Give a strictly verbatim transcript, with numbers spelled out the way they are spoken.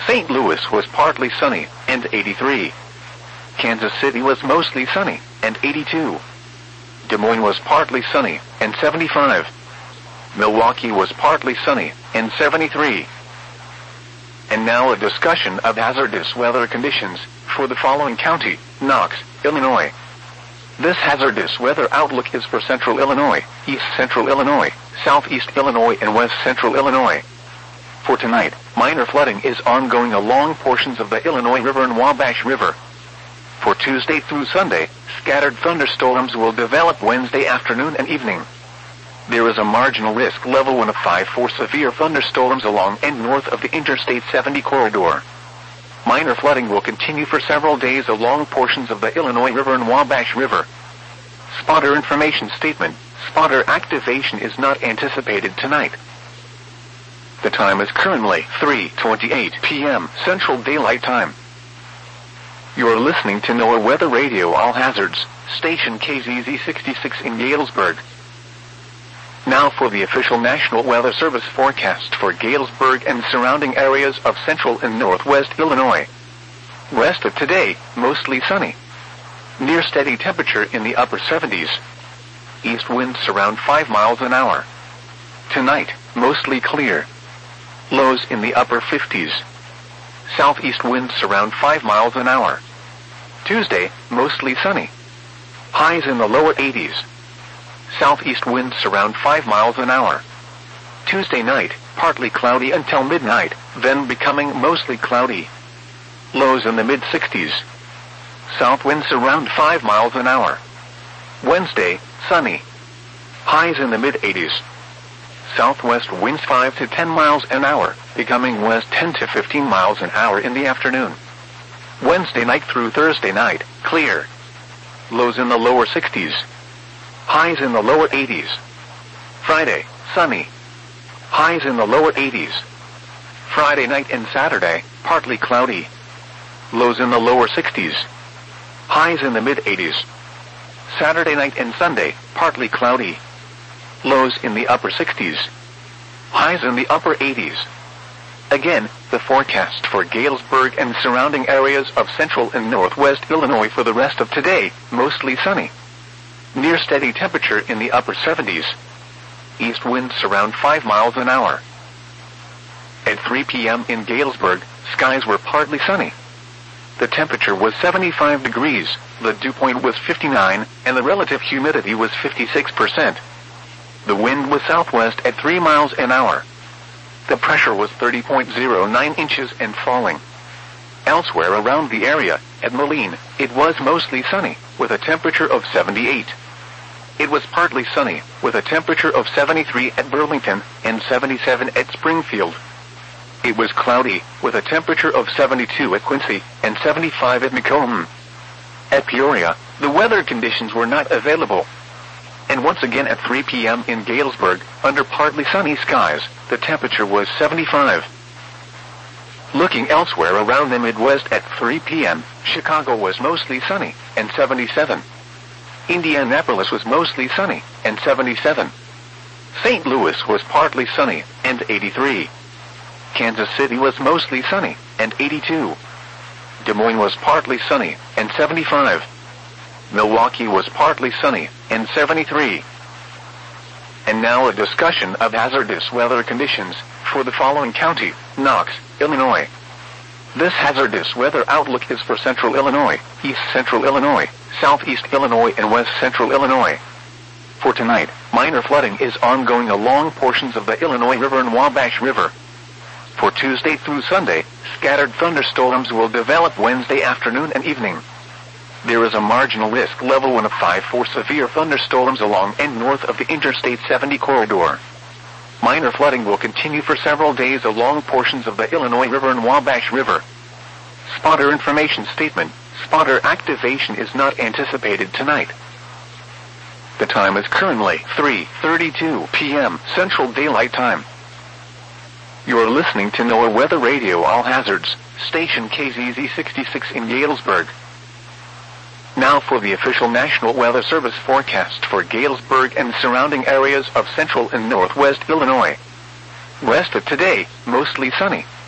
Saint Louis was partly sunny, and eighty-three. Kansas City was mostly sunny, and eighty-two. Des Moines was partly sunny, and seventy-five. Milwaukee was partly sunny, and seventy-three. And now a discussion of hazardous weather conditions for the following county: Knox, Illinois. This hazardous weather outlook is for central Illinois, east central Illinois, southeast Illinois, and west central Illinois. For tonight, minor flooding is ongoing along portions of the Illinois River and Wabash River. For Tuesday through Sunday, scattered thunderstorms will develop Wednesday afternoon and evening. There is a marginal risk level one of five for severe thunderstorms along and north of the Interstate seventy corridor. Minor flooding will continue for several days along portions of the Illinois River and Wabash River. Spotter information statement: spotter activation is not anticipated tonight. The time is currently three twenty-eight p m Central Daylight Time. You are listening to NOAA Weather Radio All Hazards, station K Z Z sixty-six in Galesburg. Now for the official National Weather Service forecast for Galesburg and surrounding areas of central and northwest Illinois. Rest of today, mostly sunny. Near steady temperature in the upper seventies. East winds around five miles an hour. Tonight, mostly clear. Lows in the upper fifties. Southeast winds around five miles an hour. Tuesday, mostly sunny. Highs in the lower eighties. Southeast winds around five miles an hour. Tuesday night, partly cloudy until midnight, then becoming mostly cloudy. Lows in the mid sixties. South winds around five miles an hour. Wednesday, sunny. Highs in the mid eighties. Southwest winds five to ten miles an hour, becoming west ten to fifteen miles an hour in the afternoon. Wednesday night through Thursday night, clear. Lows in the lower sixties. Highs in the lower eighties. Friday, sunny. Highs in the lower eighties. Friday night and Saturday, partly cloudy. Lows in the lower sixties. Highs in the mid eighties. Saturday night and Sunday, partly cloudy. Lows in the upper sixties. Highs in the upper eighties. Again, the forecast for Galesburg and surrounding areas of central and northwest Illinois for the rest of today, mostly sunny. Near steady temperature in the upper seventies. East winds around five miles an hour. At three p m in Galesburg, skies were partly sunny. The temperature was seventy-five degrees, the dew point was fifty-nine, and the relative humidity was fifty-six percent. The wind was southwest at three miles an hour. The pressure was thirty point zero nine inches and falling. Elsewhere around the area, at Moline, it was mostly sunny, with a temperature of seventy-eight. It was partly sunny, with a temperature of seventy-three at Burlington and seventy-seven at Springfield. It was cloudy, with a temperature of seventy-two at Quincy and seventy-five at Macomb. At Peoria, the weather conditions were not available. And once again at three p m in Galesburg, under partly sunny skies, the temperature was seventy-five. Looking elsewhere around the Midwest at three p m, Chicago was mostly sunny, and seventy-seven. Indianapolis was mostly sunny, and seventy-seven. Saint Louis was partly sunny, and eighty-three. Kansas City was mostly sunny, and eighty-two. Des Moines was partly sunny, and seventy-five. Milwaukee was partly sunny, and seventy-three. And now a discussion of hazardous weather conditions for the following county: Knox, Illinois. This hazardous weather outlook is for central Illinois, east central Illinois, southeast Illinois, and west central Illinois. For tonight, minor flooding is ongoing along portions of the Illinois River and Wabash River. For Tuesday through Sunday, scattered thunderstorms will develop Wednesday afternoon and evening. There is a marginal risk level one of five for severe thunderstorms along and north of the Interstate seventy corridor. Minor flooding will continue for several days along portions of the Illinois River and Wabash River. Spotter information statement: spotter activation is not anticipated tonight. The time is currently three thirty-two p m Central Daylight Time. You are listening to NOAA Weather Radio All Hazards, station K Z Z sixty-six in Galesburg. Now for the official National Weather Service forecast for Galesburg and surrounding areas of central and northwest Illinois. Rest of today, mostly sunny.